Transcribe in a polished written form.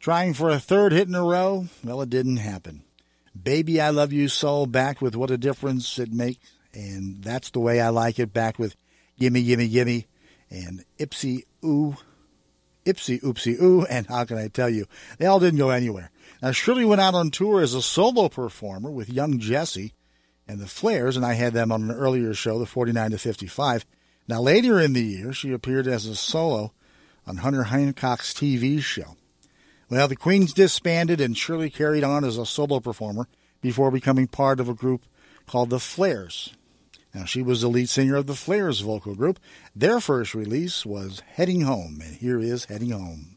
Trying for a third hit in a row? Well, it didn't happen. Baby, I Love You So back with What a Difference It Makes, and That's the Way I Like It back with Gimme, Gimme, Gimme, and Ipsy Oopsie Ooh, and How Can I Tell You? They all didn't go anywhere. Now, Shirley went out on tour as a solo performer with Young Jesse and the Flares, and I had them on an earlier show, the 49 to 55. Now, later in the year, she appeared as a solo on Hunter Hancock's TV show. Well, the Queens disbanded, and Shirley carried on as a solo performer before becoming part of a group called the Flares. Now, she was the lead singer of the Flares vocal group. Their first release was Heading Home, and here is Heading Home.